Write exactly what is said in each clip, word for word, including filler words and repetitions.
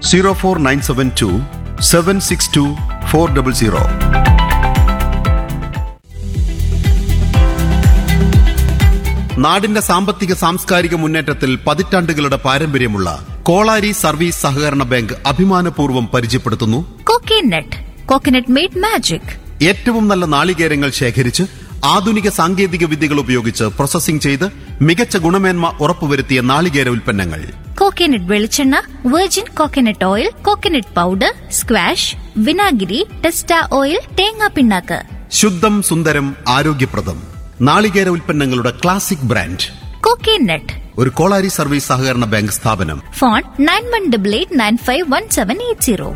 Zero four nine seven to seven six to four double zero. നാടിന്റെ സാമ്പത്തിക സാംസ്കാരിക മുന്നേറ്റത്തിൽ പതിറ്റാണ്ടുകളുടെ പാരമ്പര്യമുള്ള കോളാരി സർവീസ് സഹകരണ ബാങ്ക് അഭിമാനപൂർവ്വം പരിചയപ്പെടുത്തുന്നു കോക്കനട്ട്. Coconut made magic. ഏറ്റവും നല്ല നാളികേരങ്ങൾ ശേഖരിച്ച് ആധുനിക സാങ്കേതിക വിദ്യകൾ ഉപയോഗിച്ച് പ്രോസസ്സിംഗ് ചെയ്ത് മികച്ച ഗുണമേന്മ ഉറപ്പുവരുത്തിയ നാളികേര ഉൽപ്പന്നങ്ങൾ. കോക്കനട്ട് വെളിച്ചെണ്ണ, virgin coconut oil, coconut powder, squash, വിനാഗിരി, ടെസ്റ്റ ഓയിൽ, തേങ്ങാ പിണ്ണാക്ക്. ശുദ്ധം സുന്ദരം ആരോഗ്യപ്രദം നാളികേര ഉൽപ്പന്നങ്ങളുടെ ക്ലാസിക് ബ്രാൻഡ് കോക്കനട്ട്. ഒരു കോളാരി സർവീസ് സഹകരണ ബാങ്ക് സ്ഥാപനം. Phone nine one double eight nine five one seven eight zero.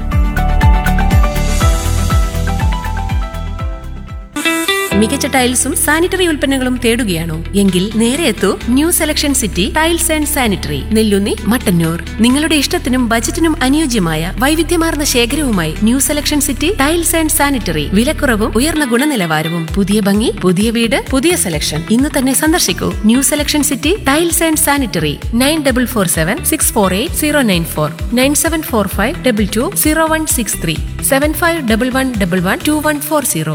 മികച്ച ടൈൽസും സാനിറ്ററി ഉൽപ്പന്നങ്ങളും തേടുകയാണോ? എങ്കിൽ നേരെ എത്തൂ new selection city tiles and sanitary, Nelloonni, Mattannur. നിങ്ങളുടെ ഇഷ്ടത്തിനും ബജറ്റിനും അനുയോജ്യമായ വൈവിധ്യമാർന്ന ശേഖരവുമായി new selection city tiles and sanitary. വിലക്കുറവും ഉയർന്ന ഗുണനിലവാരവും. പുതിയ ഭംഗി, പുതിയ വീട്, പുതിയ സെലക്ഷൻ. ഇന്ന് തന്നെ സന്ദർശിക്കൂ new selection city tiles and sanitary. Nine double four seven six four eight zero nine four, nine seven four five double two zero one six three, seven five double one double one two one four zero.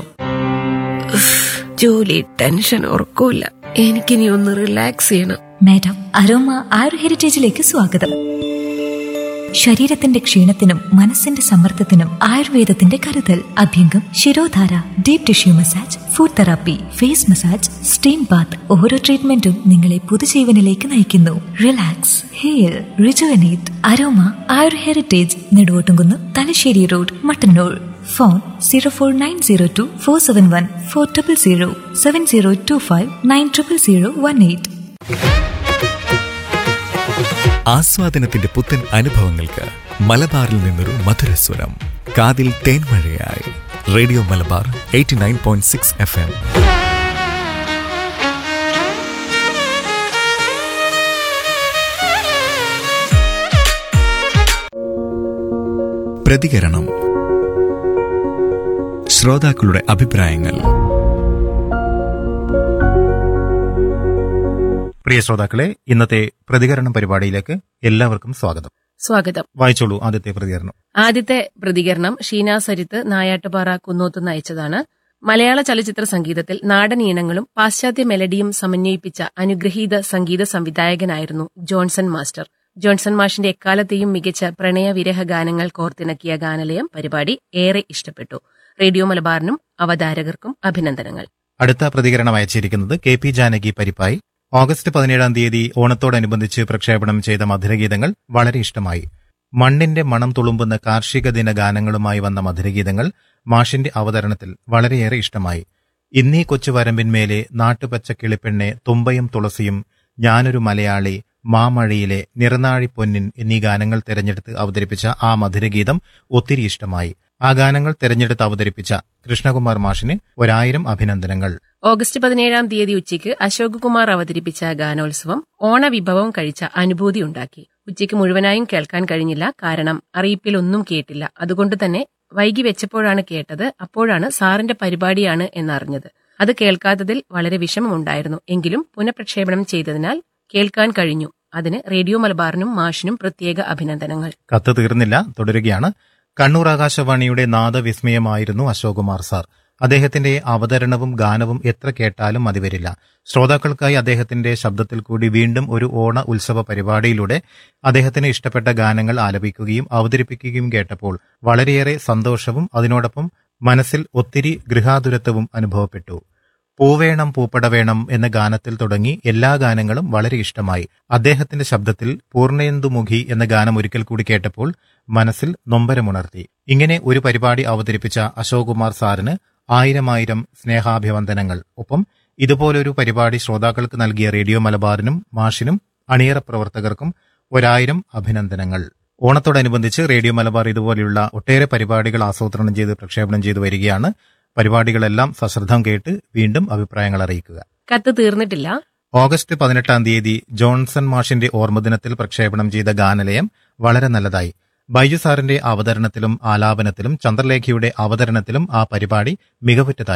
ജോലി tension ഉറക്കൂല. എനിക്കിനി ഒന്ന് relax ചെയ്യണം. Madam, aroma ആയുർ ഹെറിറ്റേജിലേക്ക് സ്വാഗതം. ശരീരത്തിന്റെ ക്ഷീണത്തിനും മനസ്സിന്റെ സമ്മർദ്ദത്തിനും ആയുർവേദത്തിന്റെ കരുതൽ. അഭ്യംഗം, shirodhara, deep tissue massage, food therapy, face massage, steam Baat. ഓരോ ട്രീറ്റ്മെന്റും നിങ്ങളെ പുതുജീവനിലേക്ക് നയിക്കുന്നു. Relax, heal, rejuvenate. Aroma Ayur heritage, Neduvottumkunnu, Thalassery road, Mattannur. Phone zero four nine zero to four seven one four triple zero, seven zero to five nine triple zero one eight. ആസ്വാദനത്തിന്റെ പുത്തൻ അനുഭവങ്ങൾക്ക് മലബാറിൽ നിന്നൊരു മധുരസ്വരം. കാതിൽ തേൻമഴയായി radio Malabar eighty nine point six F M. പ്രതികരണം. ശ്രോതാക്കളുടെ അഭിപ്രായങ്ങൾ. പ്രിയ ശ്രോതാക്കളെ, ഇന്നത്തെ പ്രതികരണം പരിപാടിയിലേക്ക് എല്ലാവർക്കും സ്വാഗതം. സ്വാഗതം. വായിച്ചോളൂ ആദ്യത്തെ പ്രതികരണം. ആദ്യത്തെ പ്രതികരണം ഷീന സരിത്ത് നായാട്ടുപാറ കുന്നോത്തുനിന്ന് അയച്ചതാണ്. മലയാള ചലച്ചിത്ര സംഗീതത്തിൽ നാടൻ ഈണങ്ങളും പാശ്ചാത്യ മെലഡിയും സമന്വയിപ്പിച്ച അനുഗ്രഹീത സംഗീത സംവിധായകനായിരുന്നു ജോൺസൺ മാസ്റ്റർ. ജോൺസൺ മാഷിന്റെ എക്കാലത്തെയും മികച്ച പ്രണയ വിരഹ ഗാനങ്ങൾ കോർത്തിണക്കിയ ഗാനലയം പരിപാടി ഏറെ ഇഷ്ടപ്പെട്ടു. റേഡിയോ മലബാറിനും അവതാരകർക്കും അഭിനന്ദനങ്ങൾ. അടുത്ത പ്രതികരണം അയച്ചിരിക്കുന്നത് കെ പി ജാനകി പരിപ്പായി. ഓഗസ്റ്റ് പതിനേഴാം തീയതി ഓണത്തോടനുബന്ധിച്ച് പ്രക്ഷേപണം ചെയ്ത മധുരഗീതങ്ങൾ വളരെ ഇഷ്ടമായി. മണ്ണിന്റെ മണം തുളുമ്പുന്ന കാർഷിക ദിന ഗാനങ്ങളുമായി വന്ന മധുരഗീതങ്ങൾ മാഷിന്റെ അവതരണത്തിൽ വളരെയേറെ ഇഷ്ടമായി. ഇന്നീ കൊച്ചു വരമ്പിന്മേലെ, നാട്ടുപച്ച കിളിപ്പെണ്ണെ, തുമ്പയും തുളസിയും, ഞാനൊരു മലയാളി, മാമഴയിലെ, നിറനാഴി പൊന്നിൻ എന്നീ ഗാനങ്ങൾ തെരഞ്ഞെടുത്ത് അവതരിപ്പിച്ച ആ മധുരഗീതം ഒത്തിരി ഇഷ്ടമായി. ആ ഗാനങ്ങൾ തെരഞ്ഞെടുത്ത് അവതരിപ്പിച്ച കൃഷ്ണകുമാർ മാഷിന് ഒരായിരം അഭിനന്ദനങ്ങൾ. ഓഗസ്റ്റ് പതിനേഴാം തീയതി ഉച്ചയ്ക്ക് അശോക് കുമാർ അവതരിപ്പിച്ച ഗാനോത്സവം ഓണവിഭവം കഴിച്ച അനുഭൂതി ഉണ്ടാക്കി. ഉച്ചയ്ക്ക് മുഴുവനായും കേൾക്കാൻ കഴിഞ്ഞില്ല, കാരണം അറിയിപ്പിലൊന്നും കേട്ടില്ല. അതുകൊണ്ട് തന്നെ വൈകി വെച്ചപ്പോഴാണ് കേട്ടത്. അപ്പോഴാണ് സാറിന്റെ പരിപാടിയാണ് എന്നറിഞ്ഞത്. അത് കേൾക്കാത്തതിൽ വളരെ വിഷമമുണ്ടായിരുന്നു. എങ്കിലും പുനഃപ്രക്ഷേപണം ചെയ്തതിനാൽ കേൾക്കാൻ കഴിഞ്ഞു. അതിന് റേഡിയോ മലബാറിനും മാഷിനും പ്രത്യേക അഭിനന്ദനങ്ങൾ. കത്ത് തീർന്നില്ല, തുടരുകയാണ്. കണ്ണൂർ ആകാശവാണിയുടെ നാദവിസ്മയമായിരുന്നു അശോക് കുമാർ സാർ. അദ്ദേഹത്തിന്റെ അവതരണവും ഗാനവും എത്ര കേട്ടാലും മതിവരില്ല. ശ്രോതാക്കൾക്കായി അദ്ദേഹത്തിന്റെ ശബ്ദത്തിൽ കൂടി വീണ്ടും ഒരു ഓണ ഉത്സവ പരിപാടിയിലൂടെ അദ്ദേഹത്തിന് ഇഷ്ടപ്പെട്ട ഗാനങ്ങൾ ആലപിക്കുകയും അവതരിപ്പിക്കുകയും കേട്ടപ്പോൾ വളരെയേറെ സന്തോഷവും അതിനോടൊപ്പം മനസ്സിൽ ഒത്തിരി ഗൃഹാതുരത്വവും അനുഭവപ്പെട്ടു. പൂവേണം പൂപ്പട വേണം എന്ന ഗാനത്തിൽ തുടങ്ങി എല്ലാ ഗാനങ്ങളും വളരെ ഇഷ്ടമായി. അദ്ദേഹത്തിന്റെ ശബ്ദത്തിൽ പൂർണ്ണേന്ദുമുഖി എന്ന ഗാനം ഒരിക്കൽ കൂടി കേട്ടപ്പോൾ മനസ്സിൽ നൊമ്പരമുണർത്തി. ഇങ്ങനെ ഒരു പരിപാടി അവതരിപ്പിച്ച അശോക് കുമാർ സാറിന് ആയിരമായിരം സ്നേഹാഭിവന്ദനങ്ങൾ. ഒപ്പം ഇതുപോലൊരു പരിപാടി ശ്രോതാക്കൾക്ക് നൽകിയ റേഡിയോ മലബാറിനും മാഷിനും അണിയറ പ്രവർത്തകർക്കും ഒരായിരം അഭിനന്ദനങ്ങൾ. ഓണത്തോടനുബന്ധിച്ച് റേഡിയോ മലബാർ ഇതുപോലെയുള്ള ഒട്ടേറെ പരിപാടികൾ ആസൂത്രണം ചെയ്ത് പ്രക്ഷേപണം ചെയ്തു വരികയാണ്. പരിപാടികളെല്ലാം സശ്രദ്ധം കേട്ട് വീണ്ടും അഭിപ്രായങ്ങൾ അറിയിക്കുക. കത്ത് തീർന്നിട്ടില്ല. ഓഗസ്റ്റ് പതിനെട്ടാം തീയതി ജോൺസൺ മാഷിന്റെ ഓർമ്മദിനത്തിൽ പ്രക്ഷേപണം ചെയ്ത ഗാനലയം വളരെ നല്ലതായി. ബൈജു സാറിന്റെ അവതരണത്തിലും ആലാപനത്തിലും ചന്ദ്രലേഖയുടെ അവതരണത്തിലും ആ പരിപാടി മികവുറ്റതായി.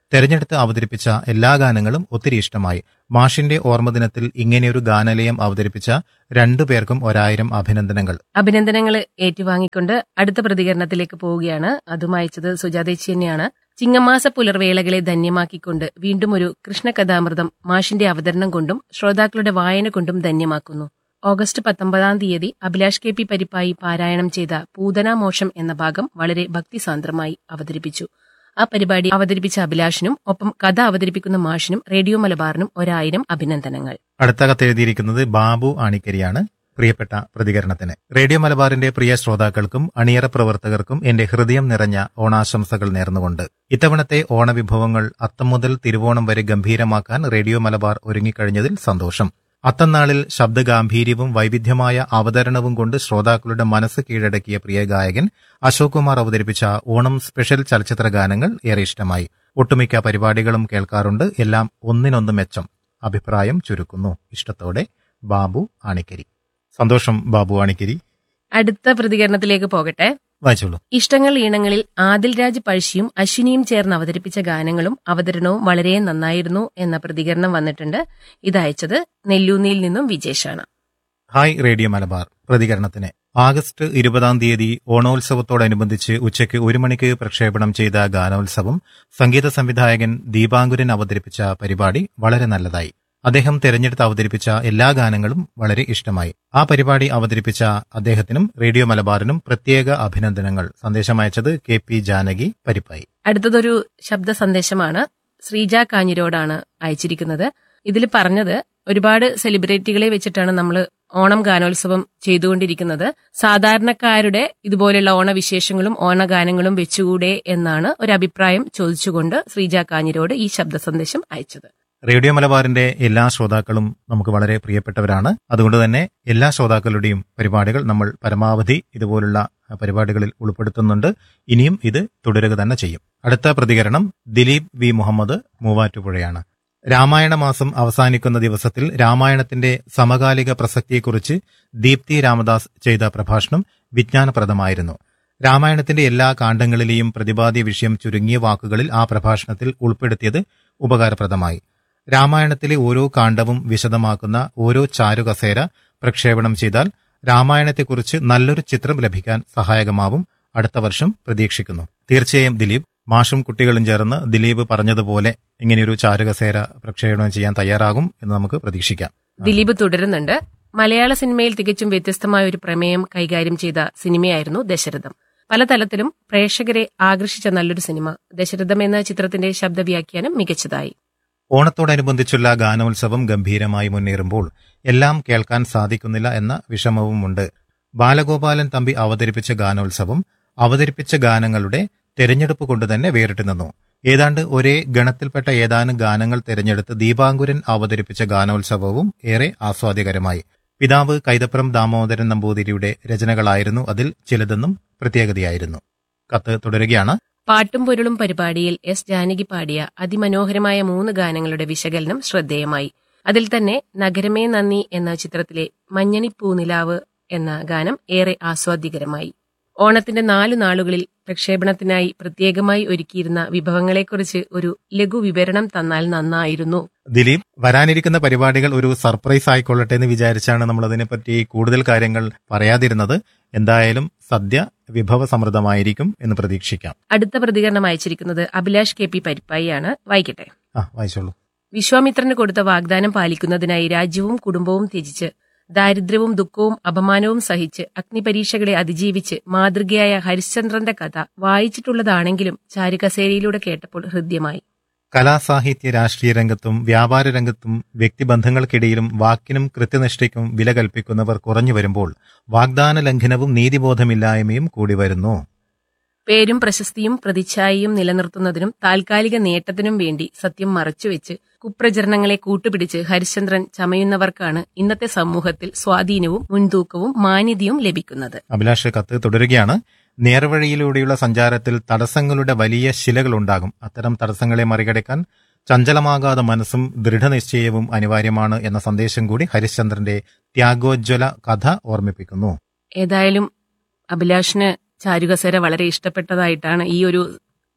തെരഞ്ഞെടുത്ത് അവതരിപ്പിച്ച എല്ലാ ഗാനങ്ങളും ഒത്തിരി ഇഷ്ടമായി. മാഷിന്റെ ഓർമ്മദിനത്തിൽ ഇങ്ങനെയൊരു ഗാനലയം അവതരിപ്പിച്ച രണ്ടു പേർക്കും ഒരായിരം അഭിനന്ദനങ്ങൾ. അഭിനന്ദനങ്ങൾ ഏറ്റുവാങ്ങിക്കൊണ്ട് അടുത്ത പ്രതികരണത്തിലേക്ക് പോവുകയാണ്. അതും അയച്ചത് സുജാതേച്ചി തന്നെയാണ്. ചിങ്ങമാസ പുലർവേളകളെ ധന്യമാക്കിക്കൊണ്ട് വീണ്ടും ഒരു കൃഷ്ണകഥാമൃതം മാഷിന്റെ അവതരണം കൊണ്ടും ശ്രോതാക്കളുടെ വായന കൊണ്ടും ധന്യമാക്കുന്നു. ഓഗസ്റ്റ് പത്തൊമ്പതാം തീയതി അഭിലാഷ് കെ പി പരിപ്പായി പാരായണം ചെയ്ത പൂതനാമോഷം എന്ന ഭാഗം വളരെ ഭക്തിസാന്ദ്രമായി അവതരിപ്പിച്ചു. ആ പരിപാടി അവതരിപ്പിച്ച അഭിലാഷിനും ഒപ്പം കഥ അവതരിപ്പിക്കുന്ന മാഷിനും റേഡിയോ മലബാറിനും ഒരായിരം അഭിനന്ദനങ്ങൾ. അടുത്ത കത്തെഴുതിയിരിക്കുന്നത് ബാബു ആണിക്കരിയാണ്. പ്രിയപ്പെട്ട പ്രതികരണത്തിന് റേഡിയോ മലബാറിന്റെ പ്രിയ ശ്രോതാക്കൾക്കും അണിയറ പ്രവർത്തകർക്കും എന്റെ ഹൃദയം നിറഞ്ഞ ഓണാശംസകൾ നേർന്നുകൊണ്ട് ഇത്തവണത്തെ ഓണവിഭവങ്ങൾ അത്തം മുതൽ തിരുവോണം വരെ ഗംഭീരമാക്കാൻ റേഡിയോ മലബാർ ഒരുങ്ങിക്കഴിഞ്ഞതിൽ സന്തോഷം. അത്തന്നാളിൽ ശബ്ദഗാംഭീര്യവും വൈവിധ്യമായ അവതരണവും കൊണ്ട് ശ്രോതാക്കളുടെ മനസ്സ് കീഴടക്കിയ പ്രിയ ഗായകൻ അശോക് കുമാർ അവതരിപ്പിച്ച ഓണം സ്പെഷ്യൽ ചലച്ചിത്ര ഗാനങ്ങൾ ഏറെ ഇഷ്ടമായി. ഒട്ടുമിക്ക പരിപാടികളും കേൾക്കാറുണ്ട്. എല്ലാം ഒന്നിനൊന്ന് മെച്ചം. അഭിപ്രായം ചുരുക്കുന്നു. ഇഷ്ടത്തോടെ ബാബു ആണിക്കരി. സന്തോഷം ബാബു ആണിക്കരി. അടുത്ത പ്രതികരണത്തിലേക്ക് പോകട്ടെ. വായിച്ചോളൂ. ഇഷ്ടങ്ങൾ ഈണങ്ങളിൽ ആദിൽ രാജ് പഴശ്ശിയും അശ്വിനിയും ചേർന്ന് അവതരിപ്പിച്ച ഗാനങ്ങളും അവതരണവും വളരെ നന്നായിരുന്നു എന്ന പ്രതികരണം വന്നിട്ടുണ്ട്. ഇതയച്ചത് നെല്ലൂന്നിയിൽ നിന്നും വിജേഷാണ്. Hi radio Malabar. പ്രതികരണത്തിന് ആഗസ്റ്റ് ഇരുപതാം തീയതി ഓണോത്സവത്തോടനുബന്ധിച്ച് ഉച്ചയ്ക്ക് ഒരു മണിക്ക് പ്രക്ഷേപണം ചെയ്ത ഗാനോത്സവം സംഗീത സംവിധായകൻ ദീപാങ്കുരൻ അവതരിപ്പിച്ച പരിപാടി വളരെ നല്ലതായി. അദ്ദേഹം തെരഞ്ഞെടുത്ത് അവതരിപ്പിച്ച എല്ലാ ഗാനങ്ങളും വളരെ ഇഷ്ടമായി. ആ പരിപാടി അവതരിപ്പിച്ച അദ്ദേഹത്തിനും റേഡിയോ മലബാറിനും പ്രത്യേക അഭിനന്ദനങ്ങൾ. സന്ദേശം അയച്ചത് കെ പി ജാനകി പരിപ്പായി. അടുത്തതൊരു ശബ്ദ സന്ദേശമാണ്. ശ്രീജ കാഞ്ഞിരോടാണ് അയച്ചിരിക്കുന്നത്. ഇതിൽ പറഞ്ഞത് ഒരുപാട് സെലിബ്രിറ്റികളെ വെച്ചിട്ടാണ് നമ്മൾ ഓണം ഗാനോത്സവം ചെയ്തുകൊണ്ടിരിക്കുന്നത്. സാധാരണക്കാരുടെ ഇതുപോലെയുള്ള ഓണവിശേഷങ്ങളും ഓണഗാനങ്ങളും വെച്ചുകൂടെ എന്നാണ് ഒരു അഭിപ്രായം ചോദിച്ചുകൊണ്ട് ശ്രീജ കാഞ്ഞിരോട് ഈ ശബ്ദ സന്ദേശം അയച്ചത്. റേഡിയോ മലബാറിന്റെ എല്ലാ ശ്രോതാക്കളും നമുക്ക് വളരെ പ്രിയപ്പെട്ടവരാണ്. അതുകൊണ്ട് തന്നെ എല്ലാ ശ്രോതാക്കളുടെയും പരിപാടികൾ നമ്മൾ പരമാവധി ഇതുപോലുള്ള പരിപാടികളിൽ ഉൾപ്പെടുത്തുന്നുണ്ട്. ഇനിയും ഇത് തുടരുക തന്നെ ചെയ്യും. അടുത്ത പ്രതികരണം ദിലീപ് വി മുഹമ്മദ് മൂവാറ്റുപുഴയാണ്. രാമായണ മാസം അവസാനിക്കുന്ന ദിവസത്തിൽ രാമായണത്തിന്റെ സമകാലിക പ്രസക്തിയെക്കുറിച്ച് ദീപ്തി രാമദാസ് ചെയ്ത പ്രഭാഷണം വിജ്ഞാനപ്രദമായിരുന്നു. രാമായണത്തിന്റെ എല്ലാ കാണ്ഡങ്ങളിലെയും പ്രതിപാദ്യ വിഷയം ചുരുങ്ങിയ വാക്കുകളിൽ ആ പ്രഭാഷണത്തിൽ ഉൾപ്പെടുത്തിയത് ഉപകാരപ്രദമായി. രാമായണത്തിലെ ഓരോ കാണ്ഡവും വിശദമാക്കുന്ന ഓരോ ചാരുകസേര പ്രക്ഷേപണം ചെയ്താൽ രാമായണത്തെക്കുറിച്ച് നല്ലൊരു ചിത്രം ലഭിക്കാൻ സഹായകമാവും. അടുത്ത വർഷം പ്രതീക്ഷിക്കുന്നു. തീർച്ചയായും ദിലീപ്, മാഷും കുട്ടികളും ചേർന്ന് ദിലീപ് പറഞ്ഞതുപോലെ ഇങ്ങനെയൊരു ചാരുകസേര പ്രക്ഷേപണം ചെയ്യാൻ തയ്യാറാകും എന്ന് നമുക്ക് പ്രതീക്ഷിക്കാം. ദിലീപ് തുടരുന്നുണ്ട്. മലയാള സിനിമയിൽ തികച്ചും വ്യത്യസ്തമായ ഒരു പ്രമേയം കൈകാര്യം ചെയ്ത സിനിമയായിരുന്നു ദശരഥം. പലതലത്തിലും പ്രേക്ഷകരെ ആകർഷിച്ച നല്ലൊരു സിനിമ. ദശരഥം എന്ന ചിത്രത്തിന്റെ ശബ്ദവ്യാഖ്യാനം മികച്ചതായി. ഓണത്തോടനുബന്ധിച്ചുള്ള ഗാനോത്സവം ഗംഭീരമായി മുന്നേറുമ്പോൾ എല്ലാം കേൾക്കാൻ സാധിക്കുന്നില്ല എന്ന വിഷമവുമുണ്ട്. ബാലഗോപാലൻ തമ്പി അവതരിപ്പിച്ച ഗാനോത്സവം അവതരിപ്പിച്ച ഗാനങ്ങളുടെ തെരഞ്ഞെടുപ്പ് കൊണ്ട് തന്നെ വേറിട്ട് നിന്നു. ഏതാണ്ട് ഒരേ ഗണത്തിൽപ്പെട്ട ഏതാനും ഗാനങ്ങൾ തെരഞ്ഞെടുത്ത് ദീപാങ്കുരൻ അവതരിപ്പിച്ച ഗാനോത്സവവും ഏറെ ആസ്വാദ്യകരമായി. പിതാവ് കൈതപ്രം ദാമോദരൻ നമ്പൂതിരിയുടെ രചനകളായിരുന്നു അതിൽ ചിലതെന്നും പ്രത്യേകതയായിരുന്നു. കത്ത് തുടരുകയാണ്. പാട്ടും പൊരുളും പരിപാടിയിൽ എസ് ജാനകി പാടിയ അതിമനോഹരമായ മൂന്ന് ഗാനങ്ങളുടെ വിശകലനം ശ്രദ്ധേയമായി. അതിൽ തന്നെ നഗരമേ നന്ദി എന്ന ചിത്രത്തിലെ മഞ്ഞണി പൂനിലാവ് എന്ന ഗാനം ഏറെ ആസ്വാദ്യകരമായി. ഓണത്തിന്റെ നാലു നാളുകളിൽ പ്രക്ഷേപണത്തിനായി പ്രത്യേകമായി ഒരുക്കിയിരുന്ന വിഭവങ്ങളെക്കുറിച്ച് ഒരു ലഘു വിവരണം തന്നാൽ നന്നായിരുന്നു. ദിലീപ്, വരാനിരിക്കുന്ന പരിപാടികൾ ഒരു സർപ്രൈസ് ആയിക്കൊള്ളട്ടെ എന്ന് വിചാരിച്ചാണ് നമ്മൾ അതിനെപ്പറ്റി കൂടുതൽ കാര്യങ്ങൾ പറയാതിരുന്നത്. എന്തായാലും സദ്യ വിഭവസമൃദ്ധമായിരിക്കും എന്ന് പ്രതീക്ഷിക്കാം. അടുത്ത പ്രതികരണം അയച്ചിരിക്കുന്നത് അഭിലാഷ് കെ പി പരിപ്പായിയാണ്. വായിക്കട്ടെ. ആ വായിച്ചോളൂ. വിശ്വാമിത്രന് കൊടുത്ത വാഗ്ദാനം പാലിക്കുന്നതിനായി രാജ്യവും കുടുംബവും ത്യജിച്ച് ദാരിദ്ര്യവും ദുഃഖവും അപമാനവും സഹിച്ച് അഗ്നിപരീക്ഷകളെ അതിജീവിച്ച് മാതൃകയായ ഹരിശ്ചന്ദ്രന്റെ കഥ വായിച്ചിട്ടുള്ളതാണെങ്കിലും ചാരുകസേരയിലൂടെ കേട്ടപ്പോൾ ഹൃദ്യമായി. കലാസാഹിത്യ രാഷ്ട്രീയ രംഗത്തും വ്യാപാര രംഗത്തും വ്യക്തിബന്ധങ്ങൾക്കിടയിലും വാക്കിനും കൃത്യനിഷ്ഠയ്ക്കും വില കൽപ്പിക്കുന്നവർ കുറഞ്ഞു വരുമ്പോൾ വാഗ്ദാന ലംഘനവും നീതിബോധമില്ലായ്മയും കൂടി വരുന്നു. പേരും പ്രശസ്തിയും പ്രതിച്ഛായയും നിലനിർത്തുന്നതിനും താൽക്കാലിക നേട്ടത്തിനും വേണ്ടി സത്യം മറച്ചുവെച്ച് കുപ്രചരണങ്ങളെ കൂട്ടുപിടിച്ച് ഹരിശ്ചന്ദ്രൻ ചമയുന്നവർക്കാണ് ഇന്നത്തെ സമൂഹത്തിൽ സ്വാധീനവും മുൻതൂക്കവും മാന്യതയും ലഭിക്കുന്നത്. അഭിലാഷ് കത്ത് തുടരുകയാണ്. നേർവഴിയിലൂടെയുള്ള സഞ്ചാരത്തിൽ തടസ്സങ്ങളുടെ വലിയ ശിലകളുണ്ടാകും. അത്തരം തടസ്സങ്ങളെ മറികടക്കാൻ ചഞ്ചലമാകാതെ മനസ്സും ദൃഢനിശ്ചയവും അനിവാര്യമാണ് എന്ന സന്ദേശം കൂടി ഹരിശ്ചന്ദ്രന്റെ ത്യാഗോജ്വല കഥ ഓർമ്മിപ്പിക്കുന്നു. ഏതായാലും അഭിലാഷിന് ചാരുകസേര വളരെ ഇഷ്ടപ്പെട്ടതായിട്ടാണ് ഈ ഒരു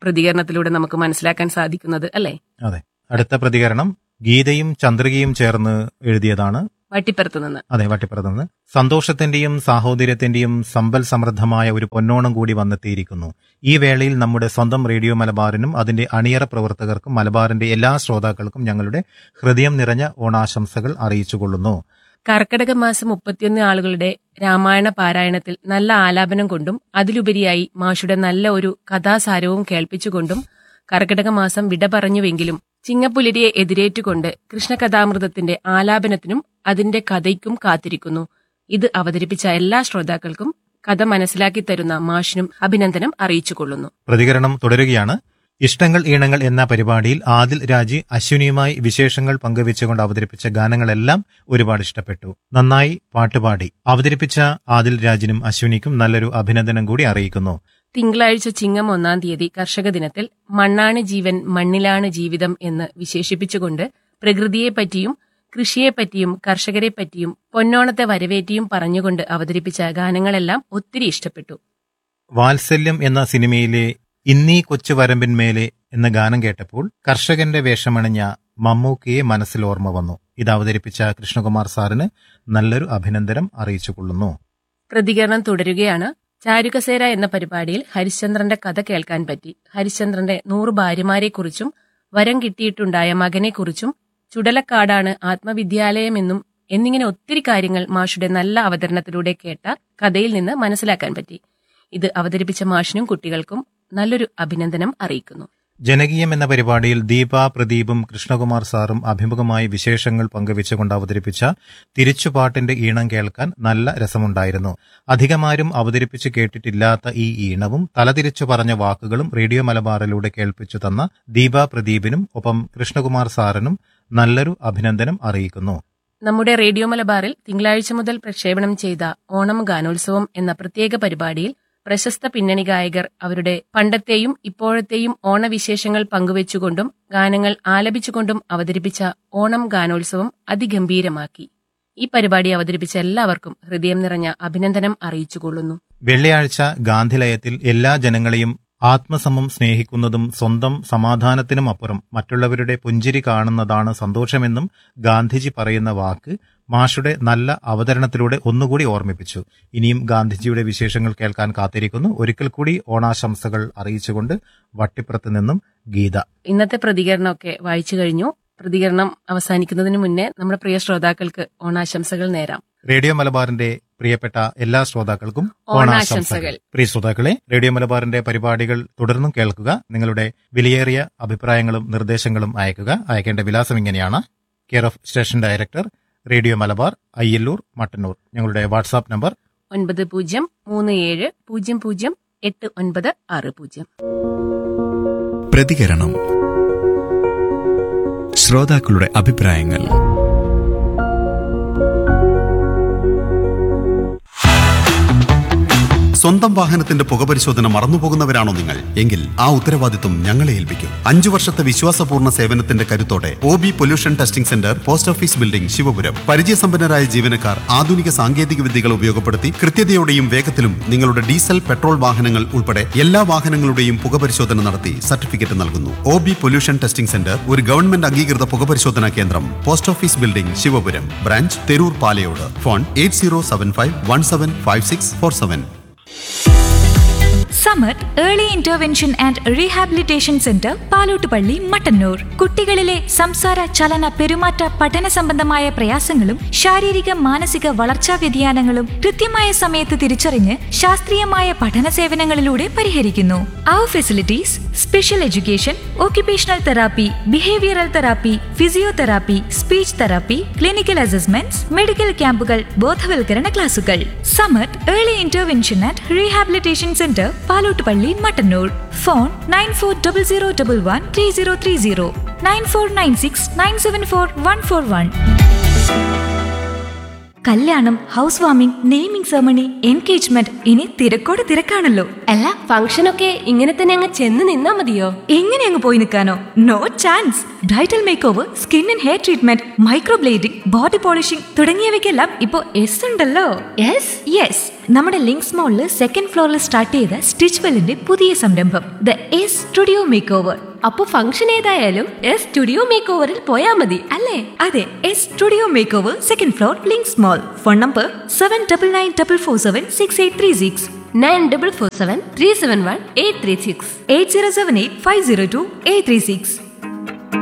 പ്രതികരണത്തിലൂടെ നമുക്ക് മനസ്സിലാക്കാൻ സാധിക്കുന്നത് അല്ലേ? അതെ. അടുത്ത പ്രതികരണം ഗീതയും ചന്ദ്രികയും ചേർന്ന് എഴുതിയതാണ്. വട്ടിപ്പുറത്ത് നിന്ന്. അതെ, വട്ടിപ്പുറത്ത് നിന്ന്. സന്തോഷത്തിന്റെയും സാഹോദര്യത്തിന്റെയും സമ്പൽ സമൃദ്ധമായ ഒരു പൊന്നോണം കൂടി വന്നെത്തിയിരിക്കുന്നു. ഈ വേളയിൽ നമ്മുടെ സ്വന്തം റേഡിയോ മലബാറിനും അതിന്റെ അണിയറ പ്രവർത്തകർക്കും മലബാറിന്റെ എല്ലാ ശ്രോതാക്കൾക്കും ഞങ്ങളുടെ ഹൃദയം നിറഞ്ഞ ഓണാശംസകൾ അറിയിച്ചുകൊള്ളുന്നു. കർക്കടക മാസം മുപ്പത്തിയൊന്ന് ആളുകളുടെ രാമായണ പാരായണത്തിൽ നല്ല ആലാപനം കൊണ്ടും അതിലുപരിയായി മാഷുടെ നല്ല ഒരു കഥാസാരവും കേൾപ്പിച്ചുകൊണ്ടും കർക്കടക മാസം വിട പറഞ്ഞുവെങ്കിലും ചിങ്ങപ്പുലരിയെ എതിരേറ്റുകൊണ്ട് കൃഷ്ണകഥാമൃതത്തിന്റെ ആലാപനത്തിനും അതിന്റെ കഥയ്ക്കും കാത്തിരിക്കുന്നു. ഇത് അവതരിപ്പിച്ച എല്ലാ ശ്രോതാക്കൾക്കും കഥ മനസ്സിലാക്കി തരുന്ന മാഷിനും അഭിനന്ദനം അറിയിച്ചുകൊള്ളുന്നു. പ്രതികരണം തുടരുകയാണ്. ഇഷ്ടങ്ങൾ ഈണങ്ങൾ എന്ന പരിപാടിയിൽ ആദിൽ രാജി അശ്വിനിയുമായി വിശേഷങ്ങൾ പങ്കുവെച്ചുകൊണ്ട് അവതരിപ്പിച്ച ഗാനങ്ങളെല്ലാം ഒരുപാട് ഇഷ്ടപ്പെട്ടു. നന്നായി പാട്ടുപാടി അവതരിപ്പിച്ച ആദിൽ രാജിനും അശ്വിനിക്കും നല്ലൊരു അഭിനന്ദനം കൂടി അറിയിക്കുന്നു. തിങ്കളാഴ്ച ചിങ്ങം ഒന്നാം തീയതി കർഷക ദിനത്തിൽ മണ്ണാണ് ജീവൻ മണ്ണിലാണ് ജീവിതം എന്ന് വിശേഷിപ്പിച്ചുകൊണ്ട് പ്രകൃതിയെപ്പറ്റിയും കൃഷിയെപ്പറ്റിയും കർഷകരെപ്പറ്റിയും പൊന്നോണത്തെ വരവേറ്റിയും പറഞ്ഞുകൊണ്ട് അവതരിപ്പിച്ച ഗാനങ്ങളെല്ലാം ഒത്തിരി ഇഷ്ടപ്പെട്ടു. വാത്സല്യം എന്ന സിനിമയിലെ ഇന്നീ കൊച്ചു വരമ്പിന്മേലെ എന്ന ഗാനം കേട്ടപ്പോൾ കർഷകന്റെ വേഷമണിഞ്ഞ മമ്മൂക്കയെ മനസ്സിൽ ഓർമ്മ വന്നു. ഇത് അവതരിപ്പിച്ച കൃഷ്ണകുമാർ സാറിന് നല്ലൊരു അഭിനന്ദനം അറിയിച്ചുകൊള്ളുന്നു. പ്രതികരണം തുടരുകയാണ്. ചാരുകസേര എന്ന പരിപാടിയിൽ ഹരിശ്ചന്ദ്രന്റെ കഥ കേൾക്കാൻ പറ്റി. ഹരിശ്ചന്ദ്രന്റെ നൂറ് ഭാര്യമാരെക്കുറിച്ചും വരം കിട്ടിയിട്ടുണ്ടായ മകനെക്കുറിച്ചും ചുടലക്കാടാണ് ആത്മവിദ്യാലയമെന്നും എന്നിങ്ങനെ ഒത്തിരി കാര്യങ്ങൾ മാഷുടെ നല്ല അവതരണത്തിലൂടെ കേട്ട കഥയിൽ നിന്ന് മനസ്സിലാക്കാൻ പറ്റി. ഇത് അവതരിപ്പിച്ച മാഷിനും കുട്ടികൾക്കും നല്ലൊരു അഭിനന്ദനം അറിയിക്കുന്നു. ജനകീയം എന്ന പരിപാടിയിൽ ദീപ പ്രദീപും കൃഷ്ണകുമാർ സാറും അഭിമുഖമായി വിശേഷങ്ങൾ പങ്കുവെച്ചുകൊണ്ട് അവതരിപ്പിച്ച തിരിച്ചുപാട്ടിന്റെ ഈണം കേൾക്കാൻ നല്ല രസമുണ്ടായിരുന്നു. അധികമാരും അവതരിപ്പിച്ച് കേട്ടിട്ടില്ലാത്ത ഈ ഈണവും തലതിരിച്ചു പറഞ്ഞ വാക്കുകളും റേഡിയോ മലബാറിലൂടെ കേൾപ്പിച്ചു തന്ന ദീപ പ്രദീപിനും ഒപ്പം കൃഷ്ണകുമാർ സാറിനും നല്ലൊരു അഭിനന്ദനം അറിയിക്കുന്നു. നമ്മുടെ റേഡിയോ മലബാറിൽ തിങ്കളാഴ്ച മുതൽ പ്രക്ഷേപണം ചെയ്ത ഓണം ഗാനോത്സവം എന്ന പ്രത്യേക പരിപാടിയിൽ പ്രശസ്ത പിന്നണി ഗായകർ അവരുടെ പണ്ടത്തെയും ഇപ്പോഴത്തെയും ഓണവിശേഷങ്ങൾ പങ്കുവെച്ചുകൊണ്ടും ഗാനങ്ങൾ ആലപിച്ചുകൊണ്ടും അവതരിപ്പിച്ച ഓണം ഗാനോത്സവം അതിഗംഭീരമാക്കി. ഈ പരിപാടി അവതരിപ്പിച്ച എല്ലാവർക്കും ഹൃദയം നിറഞ്ഞ അഭിനന്ദനം അറിയിച്ചുകൊള്ളുന്നു. വെള്ളിയാഴ്ച ഗാന്ധിലയത്തിൽ എല്ലാ ജനങ്ങളെയും ആത്മസമം സ്നേഹിക്കുന്നതും സ്വന്തം സമാധാനത്തിനും അപ്പുറം മറ്റുള്ളവരുടെ പുഞ്ചിരി കാണുന്നതാണ് സന്തോഷമെന്നും ഗാന്ധിജി പറയുന്ന വാക്ക് മാഷുടെ നല്ല അവതരണത്തിലൂടെ ഒന്നുകൂടി ഓർമ്മിപ്പിച്ചു. ഇനിയും ഗാന്ധിജിയുടെ വിശേഷങ്ങൾ കേൾക്കാൻ കാത്തിരിക്കുന്നു. ഒരിക്കൽ കൂടി ഓണാശംസകൾ അറിയിച്ചുകൊണ്ട് വട്ടിപ്പുറത്ത് നിന്നും ഗീത. ഇന്നത്തെ പ്രതികരണമൊക്കെ വായിച്ചു കഴിഞ്ഞു. പ്രതികരണം അവസാനിക്കുന്നതിന് മുന്നേ നമ്മുടെ പ്രിയ ശ്രോതാക്കൾക്ക് ഓണാശംസകൾ നേരാം. റേഡിയോ മലബാറിന്റെ പ്രിയപ്പെട്ട എല്ലാ ശ്രോതാക്കൾക്കും ഓണാശംസകൾ. പ്രിയ ശ്രോതാക്കളെ, റേഡിയോ മലബാറിന്റെ പരിപാടികൾ തുടർന്നും കേൾക്കുക. നിങ്ങളുടെ വിലയേറിയ അഭിപ്രായങ്ങളും നിർദ്ദേശങ്ങളും അയക്കുക. അയക്കേണ്ട വിലാസം ഇങ്ങനെയാണ്: care of station director, radio Malabar, Ayyallur, Mattannur. ഞങ്ങളുടെ വാട്സാപ്പ് നമ്പർ ഒൻപത് പൂജ്യം മൂന്ന് ഏഴ് പൂജ്യം പൂജ്യം എട്ട് ഒൻപത് ആറ് പൂജ്യം. പ്രതികരണം. ശ്രോതാക്കളുടെ അഭിപ്രായങ്ങൾ. സ്വന്തം വാഹനത്തിന്റെ പുകപരിശോധന മറന്നുപോകുന്നവരാണോ നിങ്ങൾ? എങ്കിൽ ആ ഉത്തരവാദിത്വം ഞങ്ങളെ ഏൽപ്പിക്കും. അഞ്ചു വർഷത്തെ വിശ്വാസപൂർണ്ണ സേവനത്തിന്റെ കരുത്തോടെ O B pollution testing centre, post office building, Sivapuram. പരിചയസമ്പന്നരായ ജീവനക്കാർ ആധുനിക സാങ്കേതിക വിദ്യകൾ ഉപയോഗപ്പെടുത്തി കൃത്യതയോടെയും വേഗത്തിലും നിങ്ങളുടെ ഡീസൽ, പെട്രോൾ വാഹനങ്ങൾ ഉൾപ്പെടെ എല്ലാ വാഹനങ്ങളുടെയും പുകപരിശോധന നടത്തി സർട്ടിഫിക്കറ്റ് നൽകുന്നു. O B pollution testing centre ഒരു ഗവൺമെന്റ് അംഗീകൃത പുകപരിശോധനാ കേന്ദ്രം. Post office building, Sivapuram. Branch Theroor Palayode. Phone eight zero seven five one seven five six four seven. Samar early intervention and rehabilitation centre, Palottupalli, Mattannur. കുട്ടികളിലെ സംസാര, ചലന, പെരുമാറ്റ, പഠന സംബന്ധമായ പ്രയാസങ്ങളും ശാരീരിക മാനസിക വളർച്ചാ വ്യതിയാനങ്ങളും കൃത്യമായ സമയത്ത് തിരിച്ചറിഞ്ഞ് ശാസ്ത്രീയമായ പഠന സേവനങ്ങളിലൂടെ പരിഹരിക്കുന്നു. അവർ facilities: special education, occupational therapy, behavioural therapy, physiotherapy, speech therapy, clinical assessments, medical ക്യാമ്പുകൾ, ബോധവൽക്കരണ ക്ലാസുകൾ. Samar early intervention and rehabilitation centre, Palottupalli, Mattannur. Phone nine four double zero double one three zero three zero, nine four nine six nine seven four one four one. കല്യാണം, house warming, naming ceremony, engagement, ഇനി തിരക്കോട് തിരക്കാണല്ലോ. അല്ല, ഫംഗ്ഷനൊക്കെ ഇങ്ങനെ തന്നെ അങ്ങ് ചെന്ന് നിന്നാ മതിയോ? എങ്ങനെ അങ്ങ് പോയി നിൽക്കാനോ? No chance. Bridal make over, skin and hair treatment, microblading, body polishing തുടങ്ങിയവയ്ക്കെല്ലാം ഇപ്പോ എസ് ഉണ്ടല്ലോ. യെസ് യെസ് നമ്മുടെ ലിങ്ക്സ് മോളില് സെക്കൻഡ് ഫ്ലോറിൽ സ്റ്റാർട്ട് ചെയ്ത സ്റ്റിച്ച് വെല്ലിന്റെ പുതിയ സംരംഭം the S studio make over. അപ്പൊ ഫംഗ്ഷൻ ഏതായാലും എസ് സ്റ്റുഡിയോ മേക്ക് ഓവറിൽ പോയാ മതി അല്ലേ? അതെ, S studio make over, second floor, links mall. Phone number seven double nine double four seven six eight three six nine double four seven three seven one eight three six eight zero seven eight five zero to eight three six.